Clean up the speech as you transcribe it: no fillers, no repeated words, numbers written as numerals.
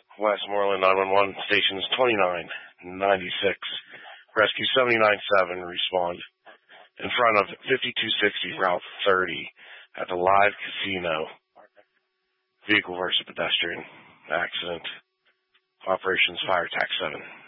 Westmoreland 911 stations 2996. Rescue 797 respond in front of 5260 Route 30 at the Live Casino. Vehicle versus pedestrian accident. Operations Fire Tac 7.